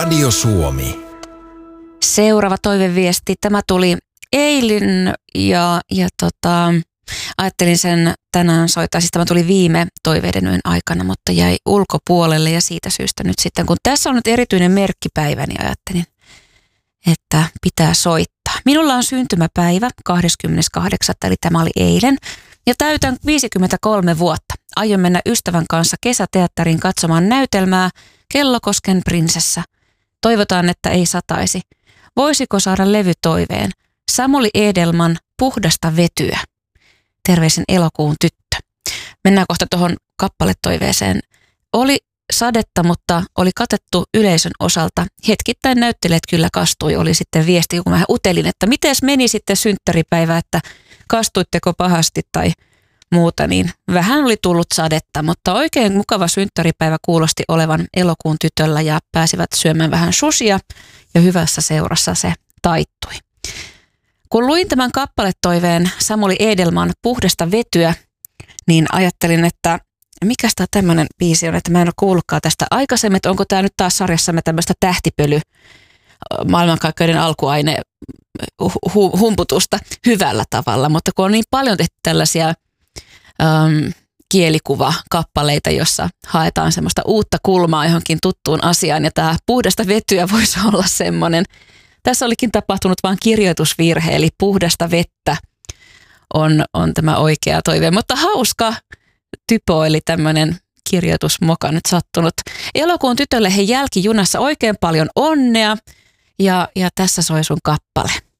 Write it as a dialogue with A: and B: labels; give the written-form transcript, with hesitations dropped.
A: Radio Suomi.
B: Seuraava toiveviesti. Tämä tuli eilen ja ajattelin sen tänään soittaa. Siis tämä tuli viime toiveiden yön aikana, mutta jäi ulkopuolelle ja siitä syystä nyt sitten, kun tässä on nyt erityinen merkkipäivä, niin ajattelin, että pitää soittaa. Minulla on syntymäpäivä 28. eli tämä oli eilen ja täytän 53 vuotta. Aion mennä ystävän kanssa kesäteatteriin katsomaan näytelmää Kellokosken prinsessa. Toivotaan, että ei sataisi. Voisiko saada levytoiveen? Samuli Edelman Puhdasta vetyä. Terveisin elokuun tyttö. Mennään kohta tuohon kappaletoiveeseen. Oli sadetta, mutta oli katettu yleisön osalta. Hetkittäin näyttelijät kyllä kastui, oli sitten viesti, kun mä utelin, että miten meni sitten synttäripäivä, että kastuitteko pahasti tai muuta, niin vähän oli tullut sadetta, mutta oikein mukava synttäripäivä kuulosti olevan elokuun tytöllä ja pääsivät syömään vähän susia ja hyvässä seurassa se taittui. Kun luin tämän kappaletoiveen Samuli Edelman Puhdasta vetyä, niin ajattelin, että mikäs tämä tämmöinen biisi on, että mä en ole kuullutkaan tästä aikaisemmin, että onko tämä nyt taas sarjassamme tämmöistä tähtipöly maailmankaikkeuden alkuaine humputusta hyvällä tavalla, mutta kun on niin paljon tehty tällaisia kielikuvakappaleita, jossa haetaan semmoista uutta kulmaa johonkin tuttuun asiaan ja tämä Puhdasta vetyä voisi olla semmoinen. Tässä olikin tapahtunut vain kirjoitusvirhe, eli Puhdasta vettä on tämä oikea toive, mutta hauska typo, eli tämmöinen kirjoitusmoka nyt sattunut. Elokuun tytölle he jälkijunassa oikein paljon onnea ja tässä soi sun kappale.